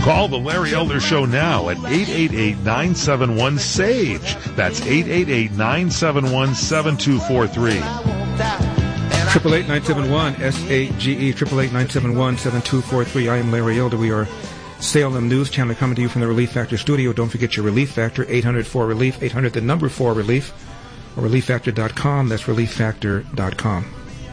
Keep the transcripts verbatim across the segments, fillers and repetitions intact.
Call the Larry Elder Show now at eight eight eight, nine seven one, SAGE. That's eight eight eight, nine seven one, seven two four three. Triple eight nine seven one S A G E. Triple eight nine seven one seven two four three. I am Larry Elder. We are Salem News Channel coming to you from the Relief Factor studio. Don't forget your Relief Factor, eight hundred four relief, eight hundred the number four relief, or relief factor dot com. That's relief factor dot com.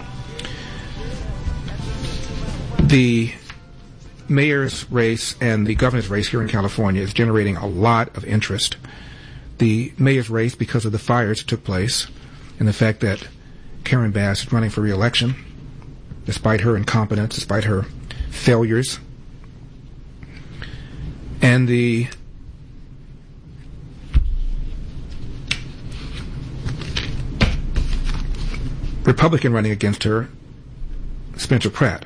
The mayor's race and the governor's race here in California is generating a lot of interest. The mayor's race because of the fires that took place and the fact that Karen Bass is running for re-election despite her incompetence, despite her failures. And the Republican running against her, Spencer Pratt.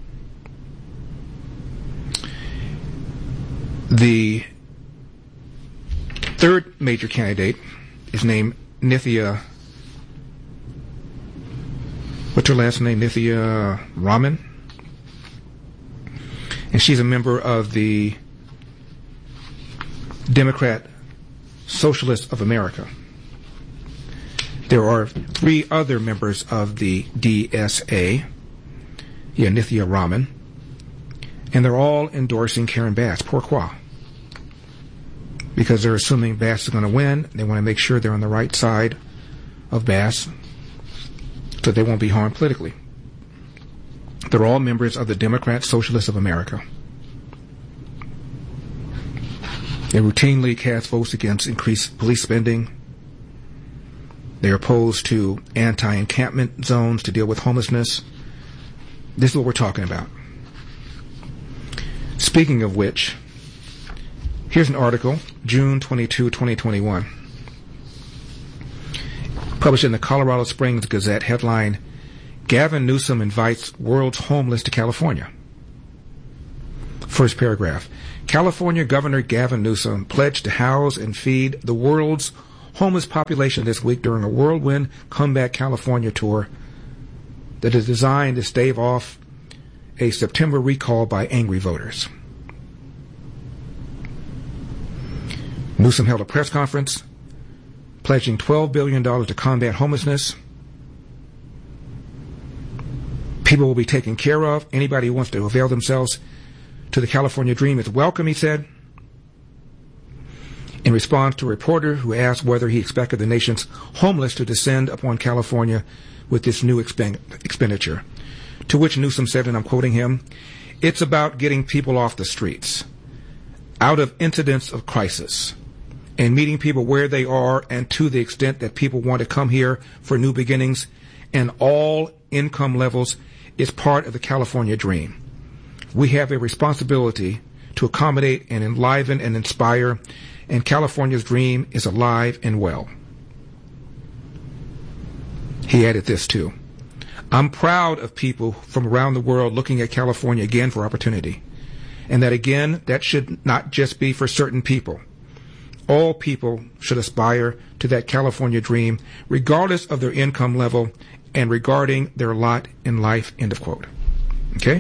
The third major candidate is named Nithya, what's her last name? Nithya Raman. And she's a member of the Democrat Socialists of America. There are three other members of the D S A, yeah, Nithya Raman, and they're all endorsing Karen Bass. Pourquoi? Because they're assuming Bass is going to win. They want to make sure they're on the right side of Bass so they won't be harmed politically. They're all members of the Democrat Socialists of America. They routinely cast votes against increased police spending. They're opposed to anti-encampment zones to deal with homelessness. This is what we're talking about. Speaking of which, here's an article, June twenty-second, twenty twenty-one. Published in the Colorado Springs Gazette, headline, Gavin Newsom invites world's homeless to California. First paragraph. California Governor Gavin Newsom pledged to house and feed the world's homeless population this week during a whirlwind Comeback California tour that is designed to stave off a September recall by angry voters. Newsom held a press conference pledging twelve billion dollars to combat homelessness. People will be taken care of. Anybody who wants to avail themselves to the California dream is welcome, he said. In response to a reporter who asked whether he expected the nation's homeless to descend upon California with this new expend- expenditure, to which Newsom said, and I'm quoting him, "It's about getting people off the streets, out of incidents of crisis, and meeting people where they are, and to the extent that people want to come here for new beginnings, and all income levels is part of the California dream. We have a responsibility to accommodate and enliven and inspire, and California's dream is alive and well." He added this too. "I'm proud of people from around the world looking at California again for opportunity. And that again, that should not just be for certain people. All people should aspire to that California dream, regardless of their income level and regarding their lot in life," end of quote. Okay?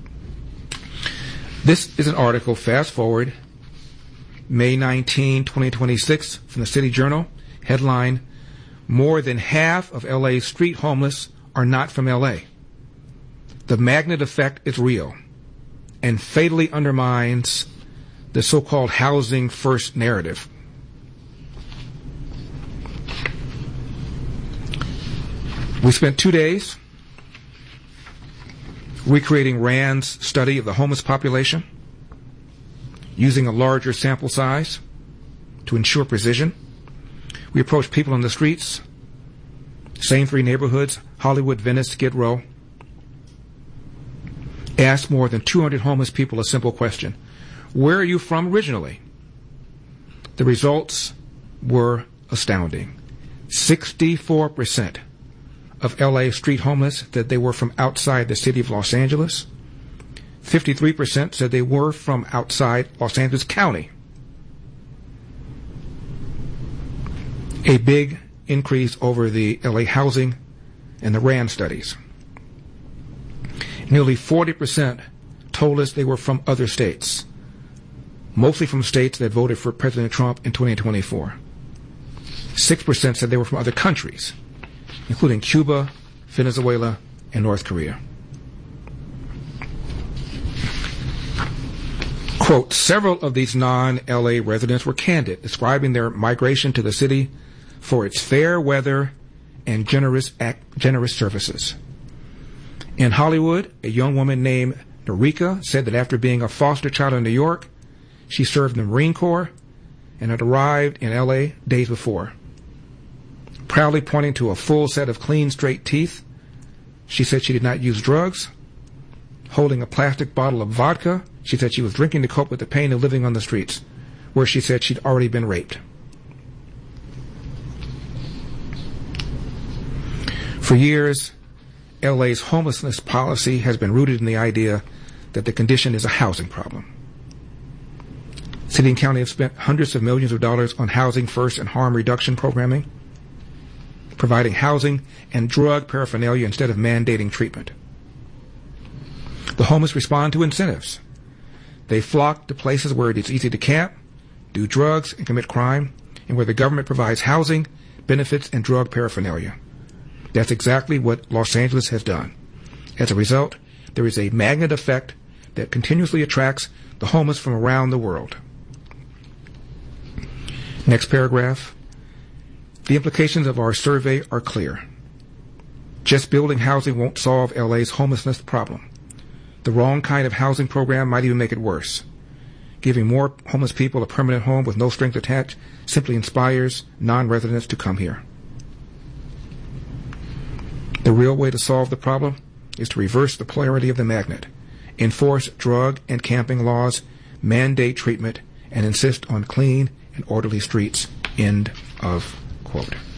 This is an article, fast forward, May nineteenth, twenty twenty-six, from the City Journal. Headline, "More than half of L A's street homeless are not from L A. The magnet effect is real and fatally undermines the so-called housing first narrative." We spent two days recreating Rand's study of the homeless population, using a larger sample size to ensure precision. We approached people on the streets, same three neighborhoods, Hollywood, Venice, Skid Row, asked more than two hundred homeless people a simple question: where are you from originally? The results were astounding. sixty-four percent of L A street homeless said they were from outside the city of Los Angeles. fifty-three percent said they were from outside Los Angeles County. A big increase over the L A housing and the Rand studies. Nearly forty percent told us they were from other states. mostly from states that voted for President Trump in twenty twenty-four. six percent said they were from other countries, including Cuba, Venezuela, and North Korea. Quote, several of these non-L A residents were candid, describing their migration to the city for its fair weather and generous act, generous services. In Hollywood, a young woman named Norika said that after being a foster child in New York, she served in the Marine Corps and had arrived in L A days before. Proudly pointing to a full set of clean, straight teeth, she said she did not use drugs. Holding a plastic bottle of vodka, she said she was drinking to cope with the pain of living on the streets, where she said she'd already been raped. For years, L A's homelessness policy has been rooted in the idea that the condition is a housing problem. City and county have spent hundreds of millions of dollars on housing first and harm reduction programming, providing housing and drug paraphernalia instead of mandating treatment. The homeless respond to incentives. They flock to places where it is easy to camp, do drugs, and commit crime, and where the government provides housing, benefits, and drug paraphernalia. That's exactly what Los Angeles has done. As a result, there is a magnet effect that continuously attracts the homeless from around the world. Next paragraph. The implications of our survey are clear. Just building housing won't solve L A's homelessness problem. The wrong kind of housing program might even make it worse. Giving more homeless people a permanent home with no strings attached simply inspires non-residents to come here. The real way to solve the problem is to reverse the polarity of the magnet, enforce drug and camping laws, mandate treatment, and insist on clean and orderly streets. End of quote.